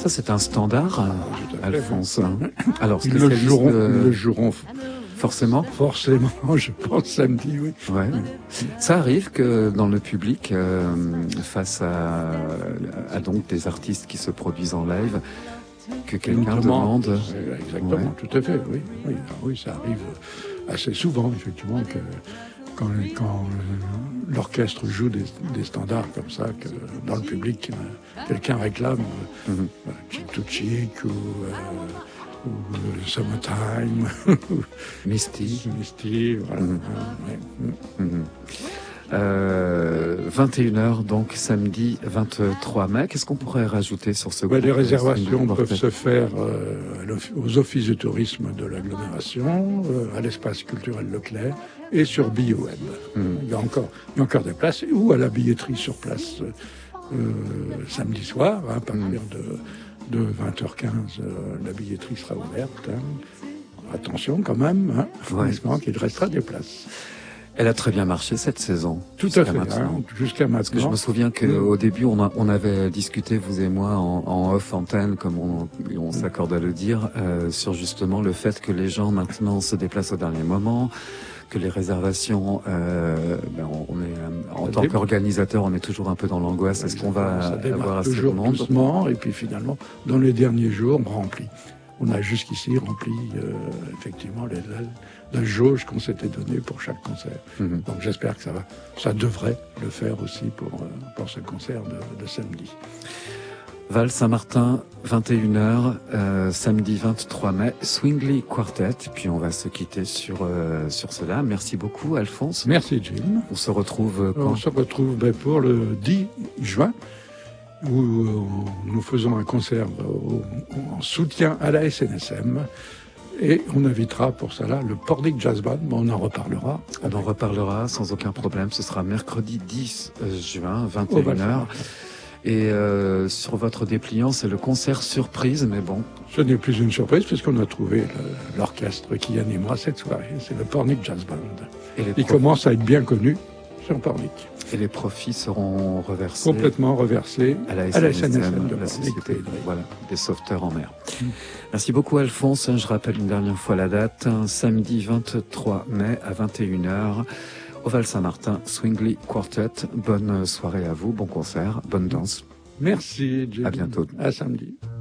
Ça, c'est un standard, Alphonse. Alors, Ils le joueront forcément. Forcément, je pense samedi, oui. Ouais. Ça arrive que dans le public, face à donc des artistes qui se produisent en live, que quelqu'un demande. Exactement, ouais. Tout à fait, oui. Oui, ça arrive assez souvent, effectivement, que quand l'orchestre joue des standards comme ça, que dans le public, quelqu'un réclame Cheek to Cheek ou Summertime, Misty, voilà. 21h, donc samedi 23 mai. Qu'est-ce qu'on pourrait rajouter sur ce groupe? Les réservations peuvent se faire aux offices de tourisme de l'agglomération, à l'espace culturel Leclerc et sur BioWeb. Il y a encore des places, ou à la billetterie sur place samedi soir, à partir de 20h15, la billetterie sera ouverte. Attention quand même, en espérant qu'il restera des places. Elle a très bien marché cette saison. Tout à fait, jusqu'à maintenant. Parce que je me souviens qu'au début, on avait discuté, vous et moi, en off antenne, comme on s'accorde à le dire, sur justement le fait que les gens maintenant se déplacent au dernier moment, que les réservations, en tant qu'organisateur, on est toujours un peu dans l'angoisse. Est-ce qu'on va avoir assez de monde? Doucement, et puis finalement, dans les derniers jours, on remplit. On a jusqu'ici rempli effectivement la jauge qu'on s'était donnée pour chaque concert. Donc j'espère que ça devrait le faire aussi pour ce concert de samedi. Val Saint-Martin, 21h, samedi 23 mai, Swingley Quartet. Puis on va se quitter sur cela. Merci beaucoup, Alphonse. Merci, Jim. On se retrouve quand? On se retrouve pour le 10 juin, où nous faisons un concert en soutien à la SNSM. Et on invitera pour cela le Pornic Jazz Band, mais on en reparlera. On en reparlera sans aucun problème. Ce sera mercredi 10 juin, 21h. Et sur votre dépliant, c'est le concert surprise, mais bon. Ce n'est plus une surprise, puisqu'on a trouvé l'orchestre qui animera cette soirée. C'est le Pornic Jazz Band. Il commence à être bien connu sur Pornic. Et les profits seront reversés complètement reversés à la SNSM, la société des sauveteurs en mer. Merci beaucoup, Alphonse. Je rappelle une dernière fois la date, samedi 23 mai à 21h, au Val Saint-Martin, Swingley Quartet. Bonne soirée à vous, bon concert, bonne danse. Merci, Jim. À bientôt. À samedi.